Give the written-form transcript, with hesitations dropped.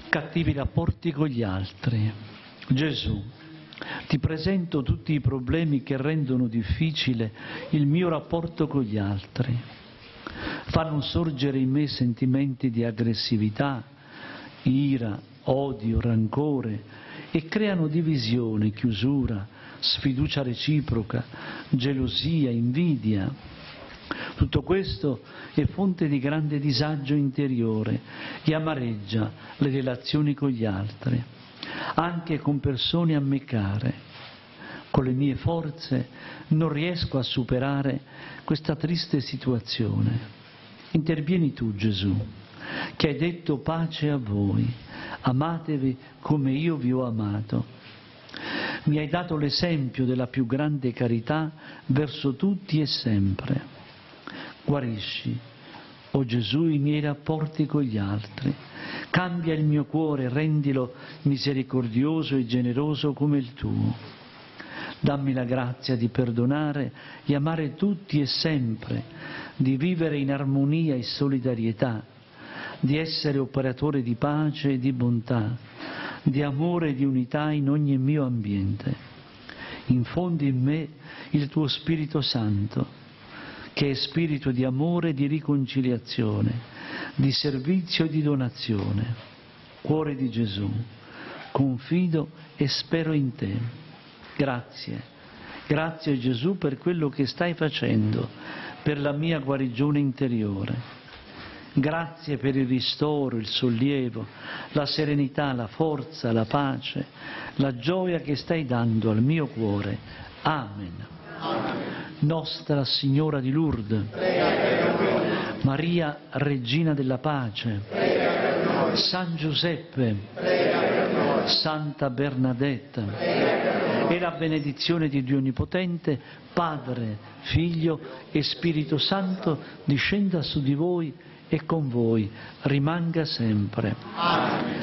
cattivi rapporti con gli altri. Gesù, ti presento tutti i problemi che rendono difficile il mio rapporto con gli altri. Fanno sorgere in me sentimenti di aggressività, ira, odio, rancore e creano divisione, chiusura, sfiducia reciproca, gelosia, invidia. Tutto questo è fonte di grande disagio interiore e amareggia le relazioni con gli altri, anche con persone a me care. Con le mie forze non riesco a superare questa triste situazione. Intervieni tu, Gesù, che hai detto pace a voi, amatevi come io vi ho amato. Mi hai dato l'esempio della più grande carità verso tutti e sempre. Guarisci, o Gesù, i miei rapporti con gli altri. Cambia il mio cuore, rendilo misericordioso e generoso come il tuo. Dammi la grazia di perdonare e amare tutti e sempre, di vivere in armonia e solidarietà, di essere operatore di pace e di bontà, di amore e di unità in ogni mio ambiente. Infondi in me il tuo Spirito Santo, che è spirito di amore e di riconciliazione, di servizio e di donazione. Cuore di Gesù, confido e spero in te. Grazie, grazie Gesù per quello che stai facendo, per la mia guarigione interiore. Grazie per il ristoro, il sollievo, la serenità, la forza, la pace, la gioia che stai dando al mio cuore. Amen. Nostra Signora di Lourdes, Maria Regina della Pace, San Giuseppe, Santa Bernadetta, e la benedizione di Dio Onnipotente, Padre, Figlio e Spirito Santo discenda su di voi e con voi rimanga sempre. Amen.